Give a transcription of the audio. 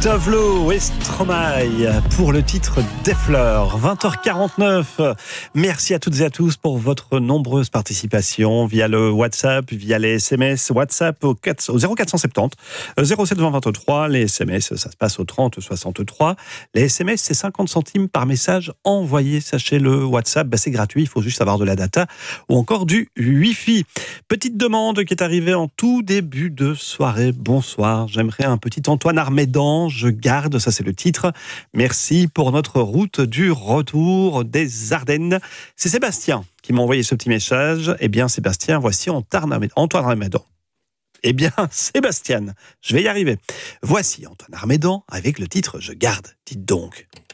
Tovlo et Stromae pour le titre Des Fleurs. 20h49. Merci à toutes et à tous pour votre nombreuse participation via le WhatsApp, via les SMS. WhatsApp au 0470 07 20 23. Les SMS, ça se passe au 30 63. Les SMS, c'est 50 centimes par message envoyé. Sachez-le, WhatsApp, c'est gratuit. Il faut juste avoir de la data ou encore du Wi-Fi. Petite demande qui est arrivée en tout début de soirée. Bonsoir. J'aimerais un petit Antoine Armédan. Je garde, ça c'est le titre. Merci pour notre route du retour des Ardennes. C'est Sébastien qui m'a envoyé ce petit message. Eh bien Sébastien, voici Antoine Armédan. Eh bien Sébastien, je vais y arriver. Voici Antoine Armédan avec le titre Je garde. Dites donc.